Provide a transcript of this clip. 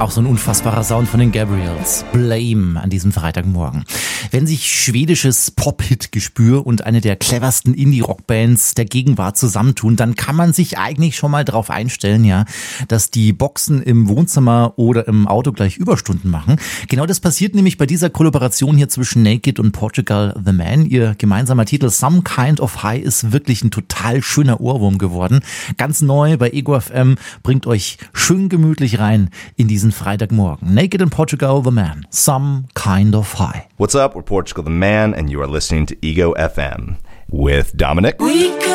Auch so ein unfassbarer Sound von den Gabriels. Blame an diesem Freitagmorgen. Wenn sich schwedisches Pop-Hit-Gespür und eine der cleversten Indie-Rock-Bands der Gegenwart zusammentun, dann kann man sich eigentlich schon mal drauf einstellen, ja, dass die Boxen im Wohnzimmer oder im Auto gleich Überstunden machen. Genau das passiert nämlich bei dieser Kollaboration hier zwischen Naked und Portugal The Man. Ihr gemeinsamer Titel Some Kind of High ist wirklich ein total schöner Ohrwurm geworden. Ganz neu bei Ego FM, bringt euch schön gemütlich rein in diesen Freitagmorgen. Naked and Portugal The Man, Some Kind of High. What's up? We're Portugal The Man, and you are listening to Ego FM with Dominic.